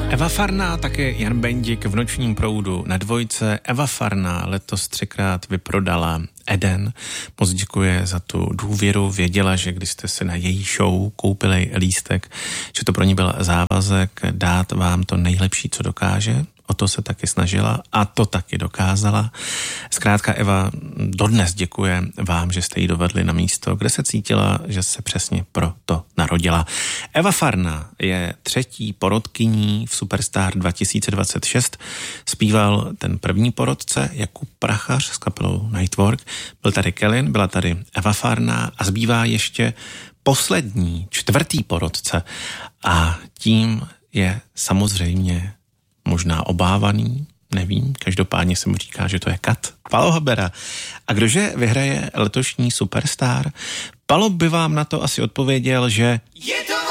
Eva Farná, také Jan Bendik v Nočním proudu na Dvojce. Eva Farná letos 3krát vyprodala Eden. Moc děkuje za tu důvěru. Věděla, že když jste si na její show koupili lístek, že to pro ní byl závazek dát vám to nejlepší, co dokáže. O to se taky snažila a to taky dokázala. Zkrátka Eva dodnes děkuje vám, že jste jí dovedli na místo, kde se cítila, že se přesně pro to narodila. Eva Farná je 3. porodkyní v Superstar 2026. Zpíval ten první porodce Jakub Prachař s kapelou Nightwork. Byl tady Kelin, byla tady Eva Farná a zbývá ještě poslední, 4. porodce. A tím je samozřejmě možná obávaný, nevím, každopádně se mu říká, že to je Kat. Palo Habera. A kdože vyhraje letošní Superstar? Palo by vám na to asi odpověděl, že